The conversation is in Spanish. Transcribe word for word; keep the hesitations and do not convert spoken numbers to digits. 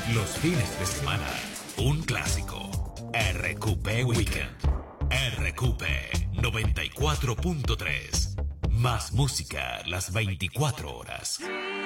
Los fines de semana, un clásico. R Q P Weekend. R Q P noventa y cuatro punto tres. Más música las veinticuatro horas.